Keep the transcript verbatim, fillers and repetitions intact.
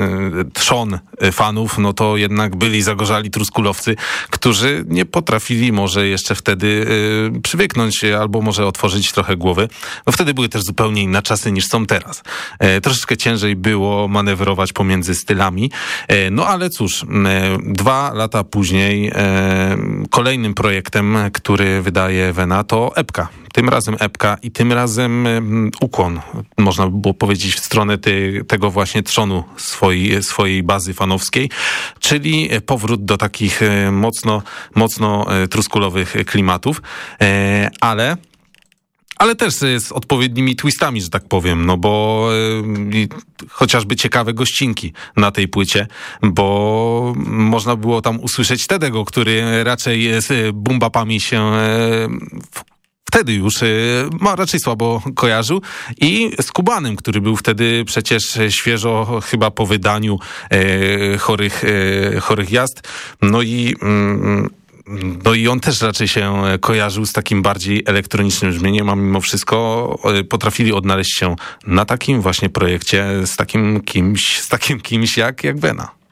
trzon fanów, no to jednak byli zagorzali truskulowcy, którzy nie potrafili może jeszcze wtedy przywyknąć albo może otworzyć trochę głowy. No wtedy były też zupełnie inne czasy niż są teraz. Troszeczkę ciężej było manewrować pomiędzy stylami. No ale cóż, dwa lata później kolejnym projektem, który wydaje Vena, to epka. Tym razem epka i tym razem ukłon, można by było powiedzieć, w stronę ty, tego właśnie trzonu swojej, swojej bazy fanowskiej, czyli powrót do takich mocno, mocno truskulowych klimatów, ale Ale też z odpowiednimi twistami, że tak powiem, no bo y, chociażby ciekawe gościnki na tej płycie, bo można było tam usłyszeć Tedego, który raczej z boom-bapami się y, wtedy już y, ma raczej słabo kojarzył, i z Kubanem, który był wtedy przecież świeżo chyba po wydaniu y, chorych, y, chorych jazd. No i... Y, No i on też raczej się kojarzył z takim bardziej elektronicznym brzmieniem, a mimo wszystko potrafili odnaleźć się na takim właśnie projekcie z takim kimś, z takim kimś jak, jak Vena.